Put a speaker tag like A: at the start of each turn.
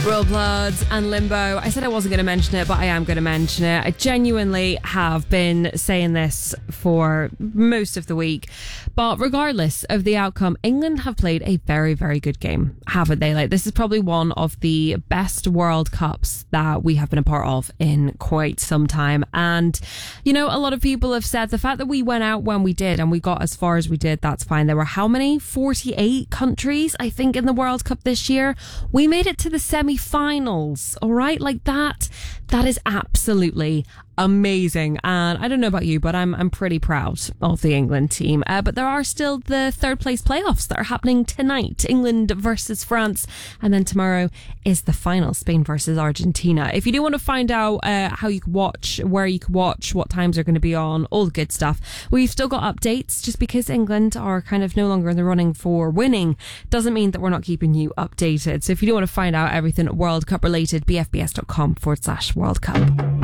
A: Royal Bloods and Limbo. I said I wasn't going to mention it, but I am going to mention it. I genuinely have been saying this for most of the week. But regardless of the outcome, England have played a very, very good game, haven't they? Like, this is probably one of the best World Cups that we have been a part of in quite some time. And, you know, a lot of people have said the fact that we went out when we did and we got as far as we did, that's fine. There were how many? 48 countries, I think, in the World Cup this year. We made it to the semi-finals, all right? Like that is absolutely amazing. And I don't know about you, but I'm pretty proud of the England team. But there are still the third place playoffs that are happening tonight. England versus France. And then tomorrow is the final, Spain versus Argentina. If you do want to find out how you can watch, where you can watch, what times are going to be on, all the good stuff, we've still got updates. Just because England are kind of no longer in the running for winning doesn't mean that we're not keeping you updated. So if you do want to find out everything World Cup related, bfbs.com/World Cup.